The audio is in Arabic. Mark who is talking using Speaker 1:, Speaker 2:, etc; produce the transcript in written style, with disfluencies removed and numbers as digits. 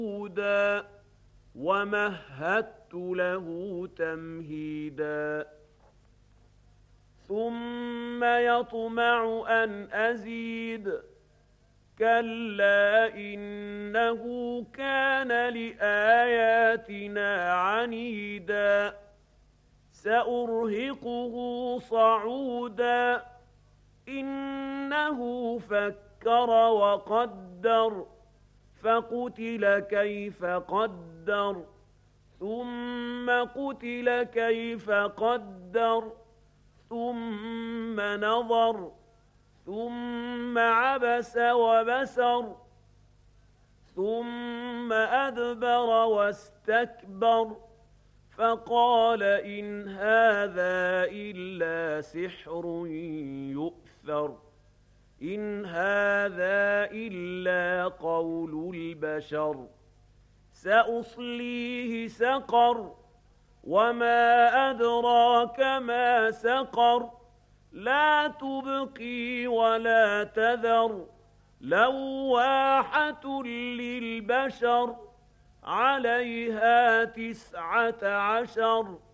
Speaker 1: هدى ومهدت له تمهيدا ثم يطمع أن أزيد كلا إنه كان لآياتنا عنيدا سأرهقه صعودا إنه فكر وقدر فقتل كيف قدر ثم قتل كيف قدر ثم نظر ثم عبس وبسر ثم أدبر واستكبر فقال إن هذا إلا سحر يؤثر إن هذا إلا قول البشر سأصليه سقر وما أدراك ما سقر لا تبقي ولا تذر لواحة للبشر عليها 19